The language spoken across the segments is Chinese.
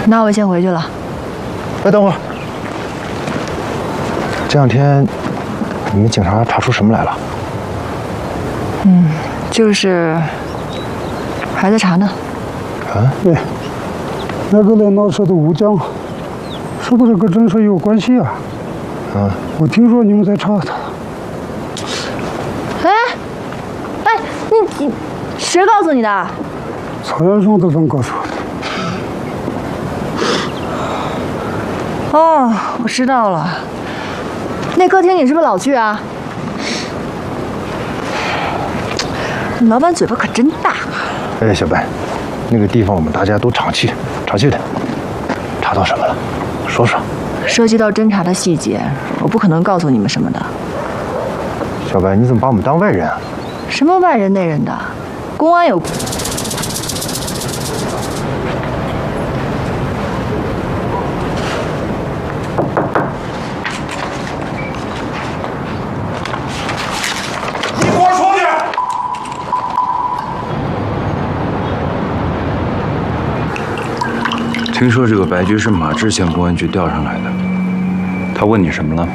那我先回去了。 哎，等会儿，这两天你们警察查出什么来了？ 就是还在查呢。 啊？ 对，那个来闹事的吴江，是不是跟郑水有关系啊？ 啊， 我听说你们在查他。 哎，你谁告诉你的？ 曹元松的人告诉我的。 哦，我知道了。那歌厅你是不是老去啊？老板嘴巴可真大。 哎，小白，那个地方我们大家都常去的。查到什么了？说说。 涉及到侦查的细节，我不可能告诉你们什么的。 小白，你怎么把我们当外人啊？ 什么外人内人的，公安有。 你给我出去！ 听说这个白菊是马志县公安局调上来的，他问你什么了？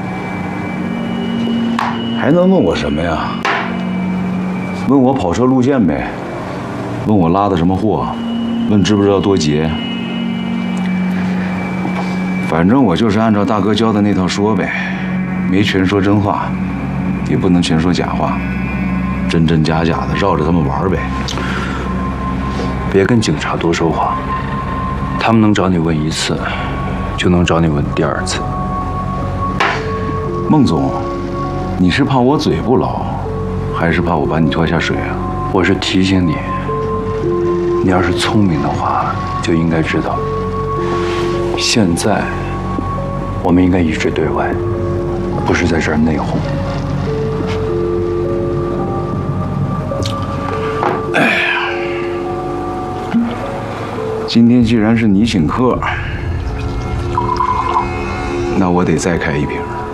还能问我什么呀？问我跑车路线呗，问我拉的什么货，问知不知道多劫。反正我就是按照大哥教的那套说呗，没全说真话，也不能全说假话，真真假假的绕着他们玩呗。 别跟警察多说话，他们能找你问一次，就能找你问第二次。 孟总，你是怕我嘴不牢，还是怕我把你拖下水啊？ 我是提醒你，你要是聪明的话，就应该知道，现在我们应该一致对外，不是在这儿内讧。 哎呀，今天既然是你请客，那我得再开一瓶。